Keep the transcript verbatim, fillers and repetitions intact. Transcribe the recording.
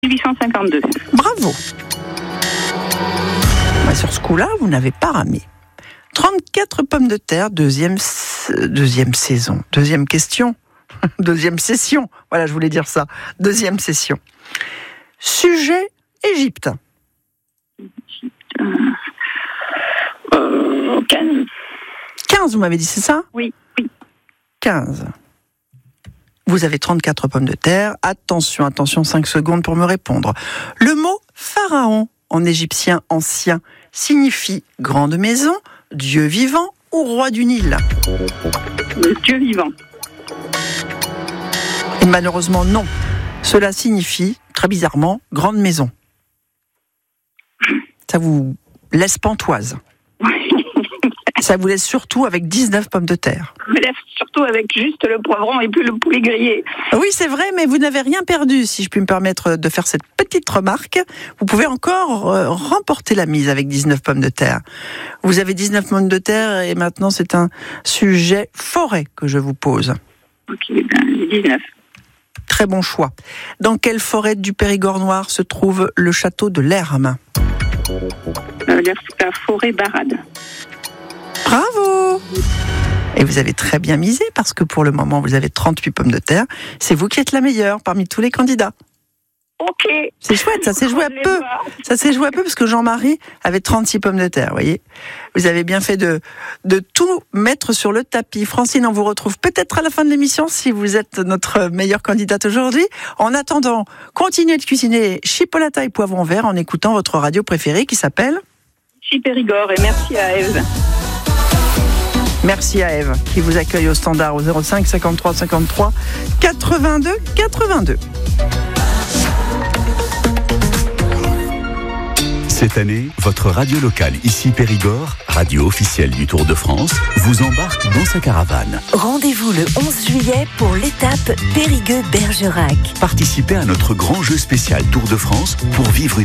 mille huit cent cinquante-deux. Bravo. Bah, sur ce coup-là, vous n'avez pas ramé. trente-quatre pommes de terre, deuxième, deuxième saison, deuxième question, deuxième session. Voilà, je voulais dire ça. Deuxième session. Sujet Égypte. Euh, euh, quinze. quinze, vous m'avez dit, c'est ça ? Oui, oui. quinze. Vous avez trente-quatre pommes de terre. Attention, attention, cinq secondes pour me répondre. Le mot pharaon en égyptien ancien signifie grande maison, Dieu vivant ou roi du Nil ? Le Dieu vivant. Et malheureusement, non. Cela signifie, très bizarrement, grande maison. Ça vous laisse pantoise. Ça vous laisse surtout avec dix-neuf pommes de terre. Je me lève surtout avec juste le poivron et puis le poulet grillé. Oui, c'est vrai, mais vous n'avez rien perdu, si je puis me permettre de faire cette petite remarque. Vous pouvez encore euh, remporter la mise avec dix-neuf pommes de terre. Vous avez dix-neuf pommes de terre et maintenant c'est un sujet forêt que je vous pose. Ok, ben dix-neuf. Très bon choix. Dans quelle forêt du Périgord noir se trouve le château de l'Herme ? Euh, la, la forêt Barade. Bravo! Et vous avez très bien misé parce que pour le moment vous avez trente-huit pommes de terre. C'est vous qui êtes la meilleure parmi tous les candidats. Ok. C'est chouette, ça s'est joué à peu. Ça s'est joué à peu parce que Jean-Marie avait trente-six pommes de terre, vous voyez. Vous avez bien fait de, de tout mettre sur le tapis. Francine, on vous retrouve peut-être à la fin de l'émission si vous êtes notre meilleure candidate aujourd'hui. En attendant, continuez de cuisiner chipolata et poivron vert en écoutant votre radio préférée qui s'appelle Périgord, et merci à Eve. Merci à Eve qui vous accueille au standard au zéro cinq cinquante-trois cinquante-trois quatre-vingt-deux quatre-vingt-deux. Cette année, votre radio locale ici Périgord, radio officielle du Tour de France, vous embarque dans sa caravane. Rendez-vous le onze juillet pour l'étape Périgueux-Bergerac. Participez à notre grand jeu spécial Tour de France pour vivre une